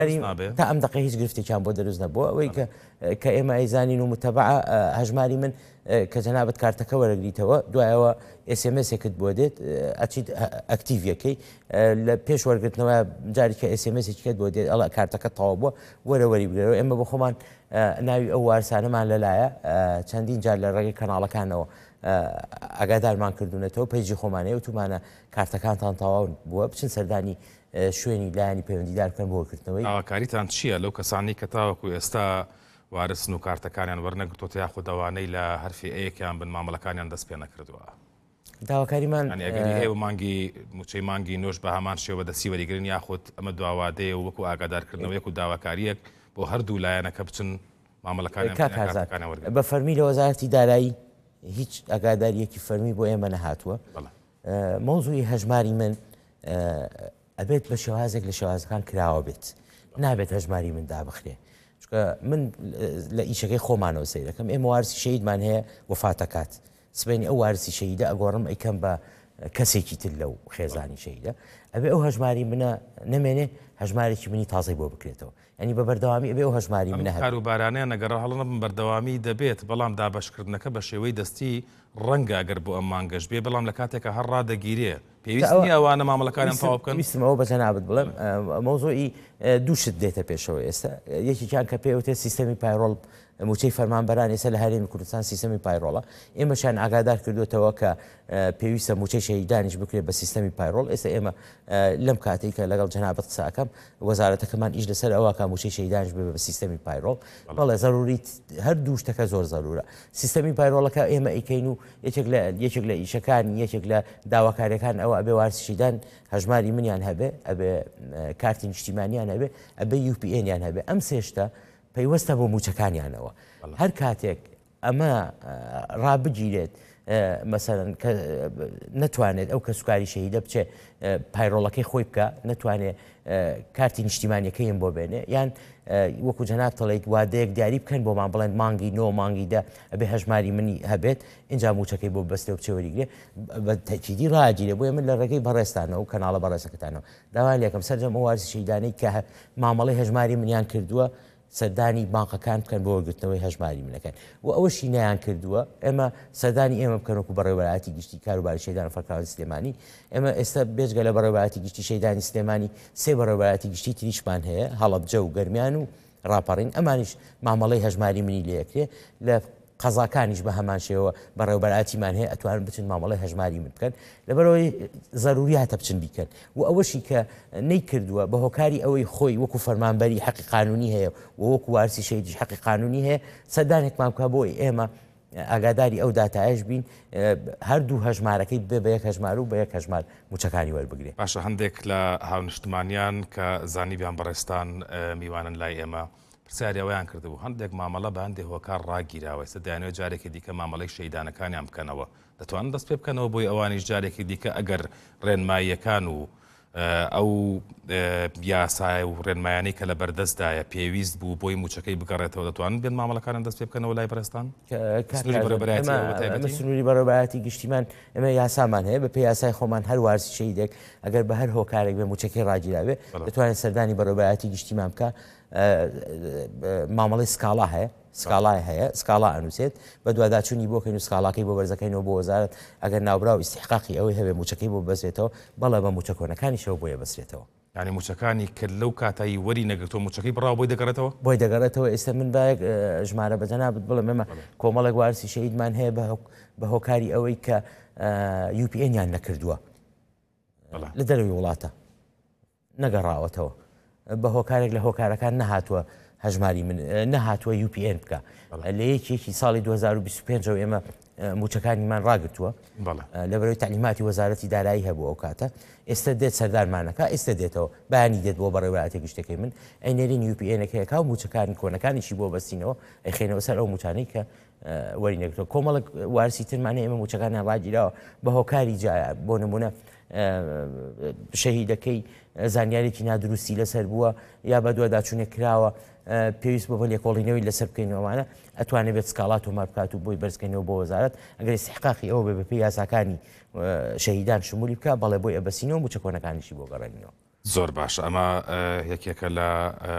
تا ئەم دقی هیچ گرفتێکیان بۆ دەروست نەبووە ئەوەی کە ئێمە ئەیزانین و متەبع هەژماری من کە جەنابەت کارتەکە وەرەگریتەوە دوایەوە ئسMSێکت بۆ دێت ئەچیت ئەکتیڤەکەی لە پێش وەرگرتنەوە جارێککە ئسMSێکت بۆ دێت ئەڵە کارتەکە تەواو بووە وەرە وەریبگرەوە ئێمە بە خۆمان ناوی ئەو وارسانەمان لەلایە چەندین جار لە ڕێگەی کەناڵەکانەوە ئاگادارمان کردوونەتەوە پەیجی خۆمانەیە و تومانە کارتەکانتان تەواو بووە بچن سەردانی شوێنی لایانی پەیوەندیدار بکەن بۆ وەرگرتنەوەی ئاواکاریتان چییە لەو کەسانی کە تاوەکو ئێستا وارسن و کارتەکانیان وەرنەگرتووە یاخود ئەوانەی لە هەرفی ئەیەکیان بن مامەڵەکانیان دەست پێ نەکردووە داواکاریمان ئەگەری هەیە مانگی موچەی مانگی نۆش بە هەمان شێوە دەستی وەریگرن یاخود ئەمە دواوادەیە و وەکو ئاگادارکردنەوەیەک و داواکاریەک بۆ هەردوو لایەنەکە بچن مامەڵەکانیان وەرگرن بە فەرمی لە وەزارەتی دارایی هیچ ئاگاداریەکی فەرمی بۆ ئێمە نەهاتووە مۆزوعی هەژماری من ئەبێت بە شێوازێک لە شێوازەکان کراوە بێت نابێت هەژماری من دابخرێ چکە من لە ئیشەکەی خۆمانەوە سەیر دەکەم ئێمە وارسی شەیدمان هەیە وەفاتەکات سبەینی ئەو وارسی شەیدە ئەگۆڕم ئەیکەم بە کەسێکی تر لەو خێزانی شەیدە ئەبێ ئەو هەژماری منە نەمێنێ هەژمارێکی منی تازەی بۆ بکرێتەوە ینی بە بەردەوامی ئەبێ ئەو هەژماری منە کاروبارانیان نەگەڕە هەڵە بەردەوامی دەبێت بەڵام دابشکردنەکە بە شێوەی دەستی ڕەنگە ئەگەر بۆ ئەم مانگەش بێ بەڵام لە کاتێکە هەر ڕادەگیرێ پێویستی ئەوانە مامەڵەکانیان تەواو بکەن ویستمەوە بە جەنابەت بڵێم مۆزۆی دووشت دێتە پێشەوە ئێستا یەکێکیان کە پێوتێت سیستەمی پایڕۆڵ موچەی فەرمانبەران ئێستا لە هەرێمی کوردستان سیستەمی پایڕۆڵە ئێمەشان ئاگادار کردوێتەوە کە پێویستە موچەی شەیدانیش بکرێت بە سیستەمی پایڕۆڵ ئێستا ئێمە لەم کاتێک کە لەگەڵ جەنابەت قساکەم وەزارەتەکەمان ئیش لەسەر ئەوە کە موچەی شەیدانیش بێ بە سیستەمی پایڕۆڵ بەڵێ زەروری هەر دوو شتەکە زۆر زەرورە سیستەمی پایڕۆڵەکە ئێمە ئەیکەین و یەکێک لە ئیشەکانی یەکێک لە داواکاریەکان ئەوە ئەبێ وارسی شەیدان هەژماری منیان هەبێ ئەبێ کارتی نیشتیمانیان هەبێ ئەبێ UPNیان هەبێ ئەم سێشتە پەیوەستە بۆ موچەکانیانەوە هەر کاتێک ئەمە ڕابگیرێت مەسەرەن نەتوانێت ئەو کە سوکاری شەیدە بچێ پایڕۆڵەکەی خۆی بکە نەتوانێت کارتی نیشتیمانیەکەیم بۆ بێنێ یان وەکو جەناب تەڵێیت وادەیەک دیاری بکەن بۆمان بڵێن مانگی نۆ مانگی دە ئەبێ هەژماری منی هەبێت اینجا موچەکەی بۆ بەستێ و بچێ وەریگرێ بە تەکیدی ڕاگیرێ بۆیە من لە ڕێگەی بەڕێستانەوە و کەناڵە بەڕێستەکەتانەوە داوای لێکم سەرجەم ئەو وارسی شەیدانەی کە مامەڵەی هەژماری منیان کردووە سەردانی بانقەکان بکەن بۆ وەرگرتنەوەی هەژماری منەکەن و ئەوەشی نەیان کردووە ئێمە سەردانی ئێمە بکەنەوەکو بەڕێوەبەرایەتی گشتی کاروباری شەیدان فەرکراوی سلێمانی ئێمە ئێستا بێجگە لە بەڕێوەبەرایەتی گشتی شەیدانی سلێمانی سێ بەڕێوەبەرایەتی گشتی تریشمان هەیە هەڵەبجە و گەرمیان و ڕاپەڕین ئەمانیش مامەڵەی هەژماری منی لێکرێ لە قەزاکانیش بە هەمان شێوە بەڕێوەبەرایەتیمان هەیە ئەتوانن بچن مامەڵەی هەژماری من بکەن لەبەرەوەی زەروریاتە بچن بیکەن و ئەوەشی کە نەیکردووە بە هۆکاری ئەوەی خۆی وەکو فەرمانبەری حەقی قانونی هەیە و وەکو وارسی شەیدیش حەقی قانونی هەیە سەردانێکمان بکە بۆی ئێمە ئاگاداری ئەو داتایش بین هەردوو هەژمارەکەی بێ بە یەک هەژمار و بە یەک هەژمار موچەکانی وەربگرێ باشە هەندێک لە هاونیشتمانیان کە زانیبیان بەڕێستان میوانن لای ئێمە پرسیاریەوەیان کردبوو هەندێک مامەڵە بە هەندێک هۆکار ڕاگیراوە ئێستا دەیانەوە جارێکی دیکە مامەڵەی شەیدانەکانیان بکەنەوە دەتوانن دەست پێ بکەنەوە بۆی ئەوانیش جارێکی دیکە ئەگەر ڕێنماییەکان و ئەو یاسای و ڕێنمایانەی کە لە بەردەستدایە پێویست بوو بۆی موچەکەی بگەڕێتەوە دەتوانن بێن مامەڵەکانیان دەست پێ بکەنەوە لای بەڕێستان سنووری بەڕێوەبەرایەتی گشتیمان ئێمە یاسامان هەیە بە پێی یاسای خۆمان هەر وارسی شەیدێک ئەگەر بە هەر هۆکارێک بێ موچەکەی ڕاگیراوێ دەتوانێت سەردانی بەڕێوەبەرایەتی گشتیمان بکە مامەڵی سکاڵا هەیە سکاڵای هەیە سکاڵا ئەنووسێت بە دوواداچوونی بۆکەین و سکاڵاکەی بۆ بەرزەکەینەوە بۆ وەزارەت ئەگەر ناوبراو ئیستحقاقی ئەوەی هەبێ موچەکەی بۆ بەسرێتەوە بەڵێ بە موچە کۆنەکانیشەوە بۆیە بەسرێتەوە ینی موچەکانی کە لەو کاتایی وەری نەگرتۆ موچەکەی بڕاو بۆی دەگەڕێتەوە بۆی دەگەڕێتەوە ئێستا من باەک ژمارە بەجەنابەت بڵێم ئێمە کۆمەڵێک وارسی شەیدمان هەیە بە هۆکاری ئەوەی کە UPNیان نەکردووە لە دەروی وڵاتە نەگەڕاوەتەوە بە هۆکارێک لە هۆکارەکان نەهاتووە هەژماری من نەهاتووە UPN بکە لە یەکێکی ساڵی 2025 ئێمە موچەکانیمان ڕاگرتووە لەبەرەوەی تعلیماتی وەزارەتی دارایی هەبوو ئەو کاتە ئێستا دێت سەردارمانەکە ئێستا دێتەوە بەیانی دێت بۆ بەڕێوەبەرایەتی گشتەکەی من ئەینێرین UPNەکەیەکە و موچەکانی کۆنەکانیشی بۆ بەستینەوە ئەیخێنەوە سەر ئەو موچانەی کە وەری نەگرتووە کۆمەڵک وارسی ترمانە ئێمە موچەکانیان ڕاگیراوە بە هۆکاری جایە بۆ نمونە شەهیدەکەی زانیارێکی نادروستی لەسەر بووە یا بە دوواداچوونێک کراوە پێویست بۆ لێکۆڵینەوەی لەسەر بکەینەوەمانە ئەتوانێت بێت سکاڵات و مارکات و بۆی بەرزکەینەوە بۆ وەزارەت ئەگەر استحقاقی ئەوە بێ بەپێی یاساکانی شەهیدان شمولی بکە بەڵێ بۆی ئەبەسینەوە موچە کۆنەکانیشی بۆ گەڕێنینەوە زۆر باش ئەمە یەکێکە لە